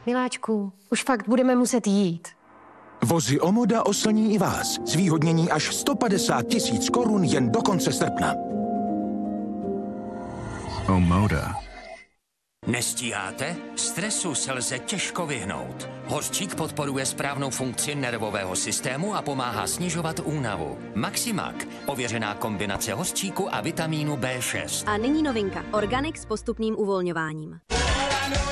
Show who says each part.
Speaker 1: Miláčku, už fakt budeme muset jít.
Speaker 2: Vozy Omoda oslní i vás. Zvýhodnění až 150 000 korun jen do konce srpna.
Speaker 3: Omoda.
Speaker 4: Nestíháte? Stresu se lze těžko vyhnout. Hořčík podporuje správnou funkci nervového systému a pomáhá snižovat únavu. Maximak, ověřená kombinace hořčíku a vitamínu B6.
Speaker 5: A nyní novinka. Organic s postupným uvolňováním.